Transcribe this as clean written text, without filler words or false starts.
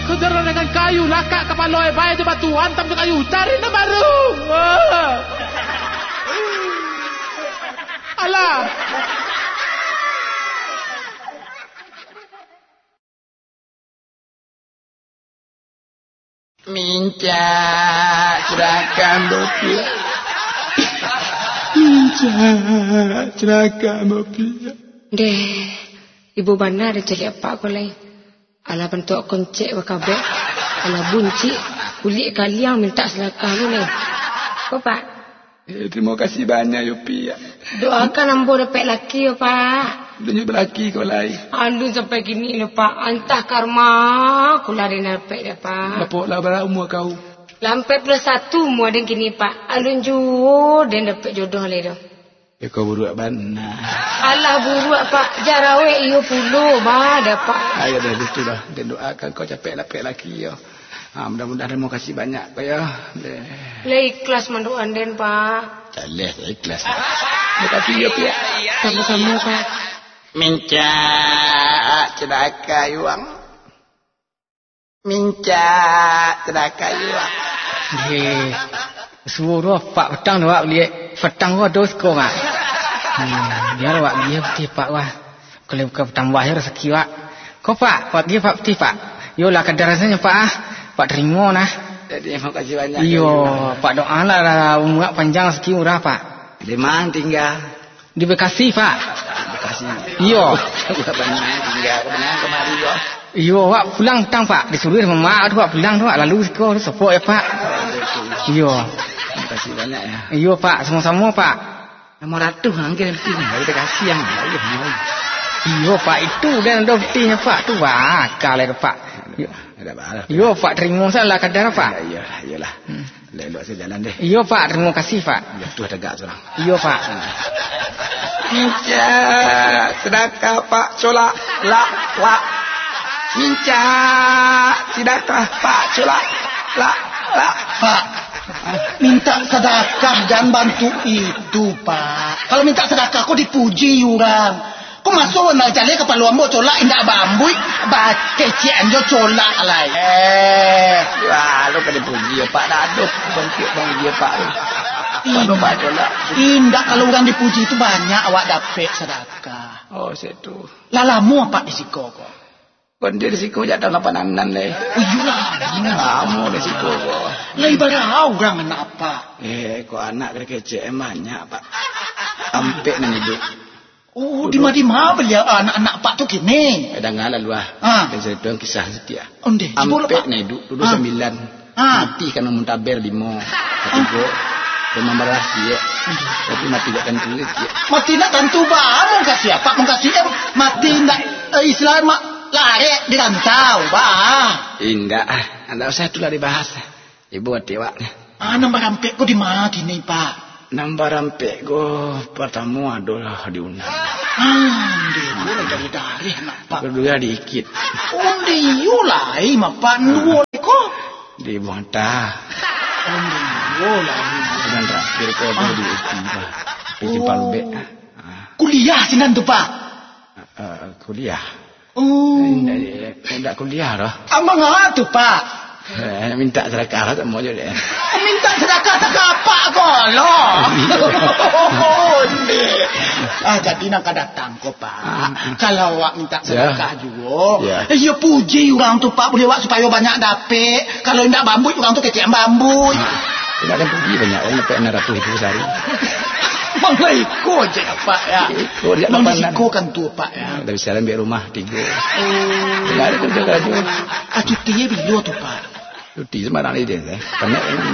kejar dengan kayu, lakak kepala bayar je batu, hantam je kayu, cari nak baru. Alah. Minta serahkan mobil. Serahkan mobil. Deh, ibu bana ada cari apa kau lain? Alah bentuk koncek wakabek. Alah bunci, kulit kalian minta selakah lu ni. Kau pak? Terima kasih banyak Yopi. Doakan ambo dapat laki ya pak. Dunia berlaki kau lain. Aduh sampai gini lah pak. Antah karma. Aku lari dapat dah pak. Berapa berapa umur kau? Lampai +1 umur dan gini pak. Alun jujur dan dapat jodoh lah dah. Ya kau buruk benar. Alah buruk pak. Jarawe iyo puluh bah dapat. Ayo dah itu dah. Dan doakan kau capek dapat laki ya. Mudah-mudahan terima kasih banyak pak ya. Lah ikhlas manduan den pak. Calah ikhlas. Terima kasih ya pak. Sama-sama pak. Minca cedakai uang. Minca cedakai uang. Suruh pak petang dah wak lihat. Petang wak dos kau mak. Dia wak dia peti pak wah. Kalau bukan petang wah ya rezeki wak. Kau pak dia pak peti pak. Yolah kadar rasanya pak ah. Pak terima nah. Jadi terima kasih banyak. Iyo, pak doa lah umur panjang rezeki murah pak. Di mana tinggal? Di Bekasi pak. Bekasi. Iyo. Banyak tinggal kemari yo. Iyo, wak pulang petang pak. Disuruh sama mak tu wak pulang tu wak lalu sekolah tu support ya pak. Iyo. Terima kasih banyak ya. Iyo pak, sama-sama pak. Nama ratu angin penting. Kita kasih yang lain. Iyo pak itu dan ada buktinya pak tu wak kalau pak. Iyo pak terima salah kadar pak. Iyalah. Lelok saya jalan deh. Iyo pak terima kasih pak. Ya tu tegak seorang. Iyo pak. Minca sedekah pak solak la. Minca sedekah pak solak la. Pak, minta sedekah dan bantu itu pak. Kalau minta sedekah kau dipuji orang. Kau masuk nak cari kepala ambo colak indak bambui, kecian jo colak lai. Wah, lu kena puji ya pak, daduk bangkit bang dia pak. Kalau pak colak. Indak kalau orang dipuji itu banyak awak dapat sedekah. Oh, situ. Lalamu apa risiko kau? Kondir risiko jatuh 86 le. Iyalah, kamu risiko kau. Lah ibarat orang anak apa? Kau anak kecil banyak pak. Ampe nan hidup. Oh, di mana beliau anak-anak pak tu kini? Kadang ngalah luah. Dan saya tuang kisah setia. Onde, ampe nan hidup dulu 9. Mati kan muntaber 5. Ketiga. Memang berhasil ya. Tapi mati tak tentu ya. Mati nak tentu bah, mengkasih apa? Mengkasih mati nak Islam lari di rantau bah. Indah, anda usah itulah dibahas. Ibu hati wak. Nombor rampek kau di mana kini pak? Nombor rampek kau pertama adalah di Unan. Dia boleh dari anak pak. Kedua dikit. Di Yulai mapan dua kau. Di Buantah. Di Yulai. Dan terakhir kau di Istiba. Di Palube. Kuliah sinan tu pak. Kuliah. Tidak kuliah dah. Amang tu pak. Minta sedekah tak mau je dia. Minta sedekah tak apa kau loh. Jadi nak datang kau pak. Kalau awak minta sedekah juga. Ya puji orang tu pak boleh awak supaya banyak dapat. Kalau tidak bambu orang tu kecil bambu. Tidak ada puji banyak orang dapat 600,000 sehari. Manglah ikut je pak ya. Ikut kan tu pak ya. Tapi sekarang biar rumah 3. Tidak ada kerja lagi. Cutinya bila tu pak? Cuti sembarang ni dia. Banyak